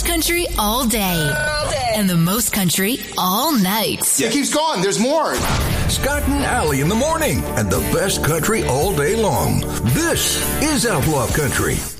country all day. And the most country all night. Yeah, it keeps going. There's more. Scott and Allie in the morning and the best country all day long. This is Outlaw Country.